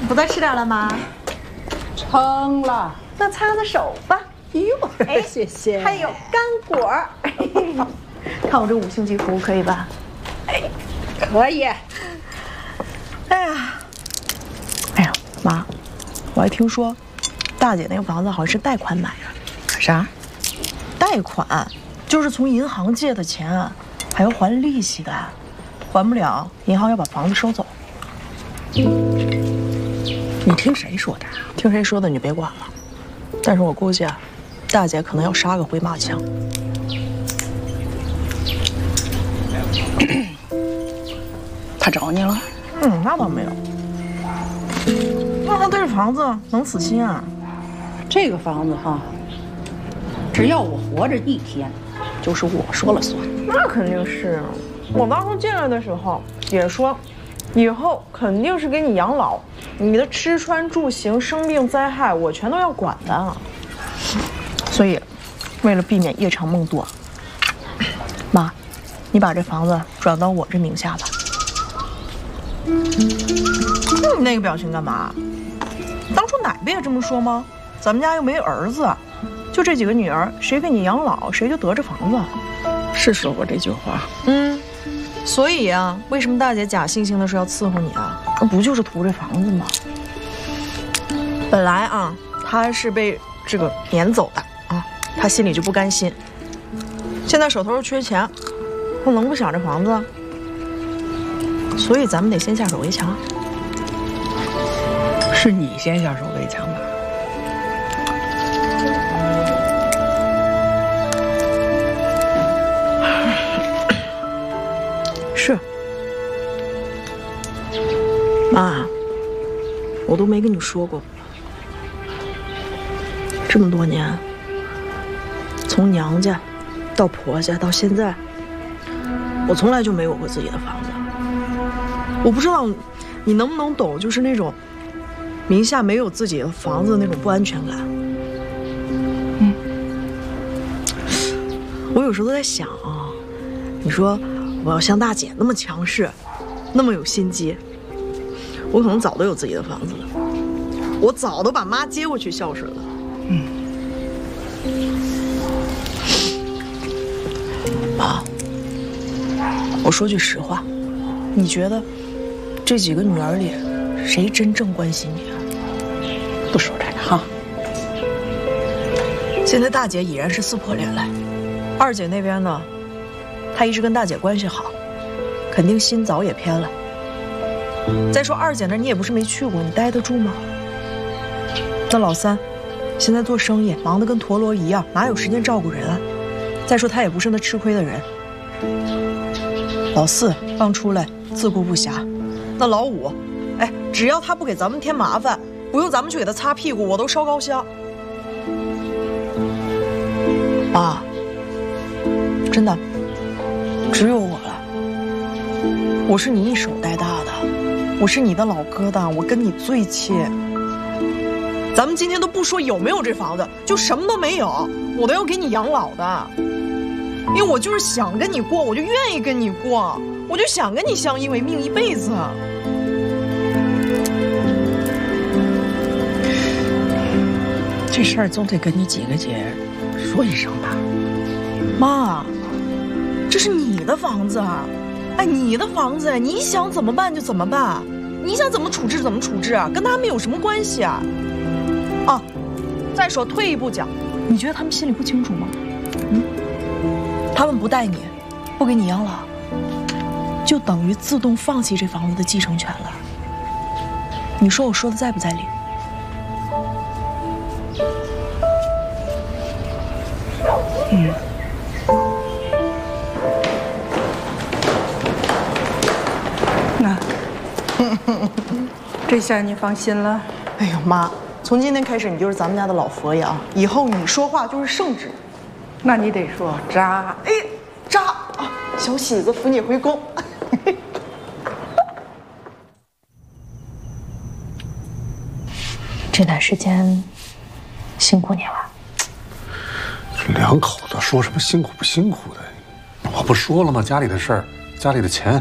不再吃点了吗？ 撑了。 那擦擦手吧。 哎呦，谢谢。 还有干果儿，看我这5星级服务可以吧？ 哎，可以。 哎呀，妈，我还听说，大姐那个房子好像是贷款买的。 啥？ 贷款，就是从银行借的钱，还要还利息的，还不了，银行要把房子收走。 你听谁说的？ 听谁说的你就别管了。但是我估计啊，大姐可能要杀个回马枪。 他找你了？ 那倒没有。那他对这房子能死心啊？ 这个房子哈，只要我活着一天，就是我说了算。 那肯定是啊。我当初进来的时候也说，以后肯定是给你养老，你的吃穿住行、生病灾害，我全都要管的。所以，为了避免夜长梦多，妈，你把这房子转到我这名下吧。你那个表情干嘛？当初奶不也这么说吗？咱们家又没儿子，就这几个女儿，谁给你养老，谁就得这房子。 是说过这句话。 所以啊，为什么大姐假惺惺的说要伺候你啊？那不就是图这房子吗？本来啊，她是被这个撵走的啊，她心里就不甘心。现在手头又缺钱，她能不想这房子？所以咱们得先下手为强。 是你先下手为强吧？ 是。妈，我都没跟你说过，这么多年，从娘家到婆家到现在，我从来就没有过自己的房子。我不知道你能不能懂，就是那种名下没有自己的房子那种不安全感。我有时候都在想啊，你说我要像大姐那么强势，那么有心机，我可能早都有自己的房子了，我早都把妈接过去孝顺了。妈，我说句实话，你觉得这几个女儿里，谁真正关心你啊？ 不说这个哈。 现在大姐已然是撕破脸来，二姐那边呢，她一直跟大姐关系好，肯定心早也偏了。再说二姐那，你也不是没去过，你待得住吗？那老三，现在做生意忙得跟陀螺一样，哪有时间照顾人啊？再说他也不是那吃亏的人。老四刚出来自顾不暇，那老五，哎，只要他不给咱们添麻烦，不用咱们去给他擦屁股，我都烧高香。妈，真的，只有我了。我是你一手带大的，我是你的老疙瘩，我跟你最亲。咱们今天都不说有没有这房子，就什么都没有，我都要给你养老的。因为我就是想跟你过，我就愿意跟你过，我就想跟你相依为命一辈子。 这事儿总得跟你几个姐说一声吧。 妈，这是你的房子啊，哎，你的房子，你想怎么办就怎么办，你想怎么处置怎么处置啊，跟他们有什么关系啊？啊，再说退一步讲，你觉得他们心里不清楚吗？他们不带你，不给你养老，就等于自动放弃这房子的继承权了。你说我说的在不在理？ 那，这下你放心了？ 哎呦妈，从今天开始你就是咱们家的老佛爷啊，以后你说话就是圣旨。 那你得说扎。 哎，扎啊！小喜子扶你回宫。这段时间辛苦你了。 这两口子说什么辛苦不辛苦的？我不说了吗？家里的事儿，家里的钱，